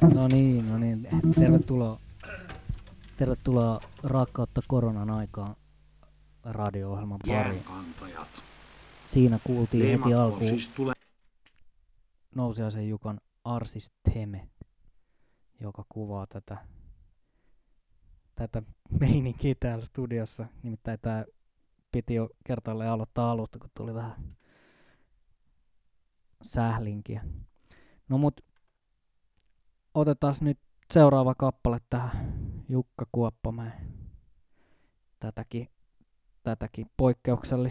No niin. Tervetuloa Rakkautta koronan aikaan radio-ohjelman pariin. Jäänkantajat. Siinä kuultiin heti Teemat on alkuun siis Nousiaisen Jukan Arsisteme, joka kuvaa tätä meininkiä täällä studiossa. Nimittäin tää piti jo kertaalleen aloittaa alusta, kun tuli vähän sählinkiä. No mut otetaan nyt seuraava kappale tähän Jukka Kuoppamäen tätäkin poikkeuksellista